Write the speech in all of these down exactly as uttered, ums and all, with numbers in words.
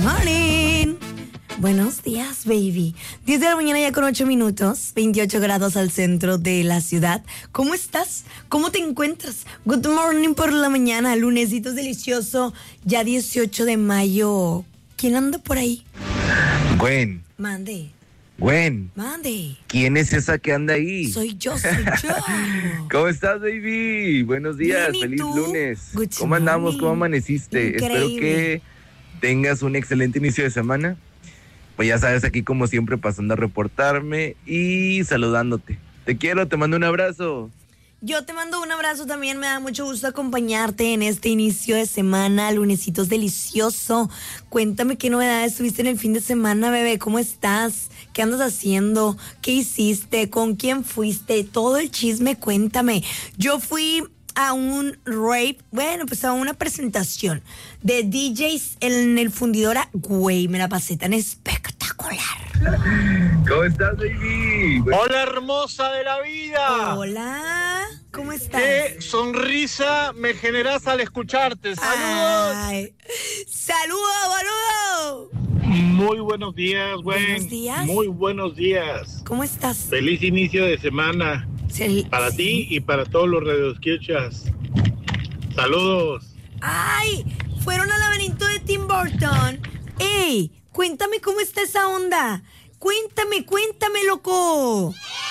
morning. Buenos días, baby. diez de la mañana ya con ocho minutos, veintiocho grados al centro de la ciudad. ¿Cómo estás? ¿Cómo te encuentras? Good morning por la mañana, lunesito delicioso, ya dieciocho de mayo. ¿Quién anda por ahí? Gwen. Mande. Gwen. Mande. ¿Quién es esa que anda ahí? Soy yo, soy yo. ¿Cómo estás, baby? Buenos días, Bien, ¿y feliz tú? lunes. Good ¿Cómo andamos? morning. ¿Cómo amaneciste? Increíble. Espero que tengas un excelente inicio de semana. Pues ya sabes, aquí como siempre pasando a reportarme y saludándote. Te quiero, te mando un abrazo. Yo te mando un abrazo también, me da mucho gusto acompañarte en este inicio de semana, lunesitos delicioso. Cuéntame qué novedades tuviste en el fin de semana, bebé, ¿cómo estás? ¿Qué andas haciendo? ¿Qué hiciste? ¿Con quién fuiste? Todo el chisme, cuéntame. Yo fui a un rave, bueno, pues a una presentación de D Js en el Fundidora. Güey, me la pasé tan espectacular. ¿Cómo estás, baby? Hola, hermosa de la vida. Hola, ¿cómo estás? Qué sonrisa me generas al escucharte. Saludos. Ay, ¡saludos, boludo! Muy buenos días, güey. Buenos días. Muy buenos días. ¿Cómo estás? Feliz inicio de semana Sí, para sí. ti y para todos los radioescuchas. Saludos. ¡Ay! Fueron al laberinto de Tim Burton. ¡Ey! Cuéntame cómo está esa onda. Cuéntame, cuéntame, loco.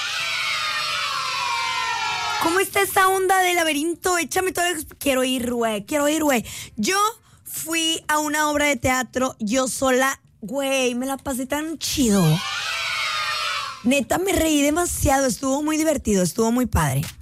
¿Cómo está esa onda del laberinto? Échame todo el... Quiero ir, güey. Quiero ir, güey. Yo fui a una obra de teatro yo sola. Güey, me la pasé tan chido. Neta, me reí demasiado. Estuvo muy divertido, estuvo muy padre.